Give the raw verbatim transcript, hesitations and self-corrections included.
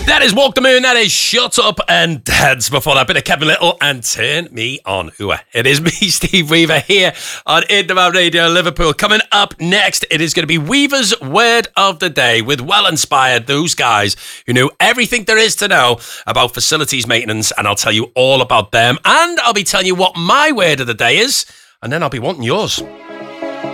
That is Walk the Moon. That is Shut Up and Dance. Before that, bit of Kevin Little and Turn Me On. Ooh, it is me, Steve Weaver, here on Interval Radio Liverpool. Coming up next, it is going to be Weaver's Word of the Day with Well Inspired, those guys who know everything there is to know about facilities maintenance, and I'll tell you all about them. And I'll be telling you what my word of the day is, and then I'll be wanting yours.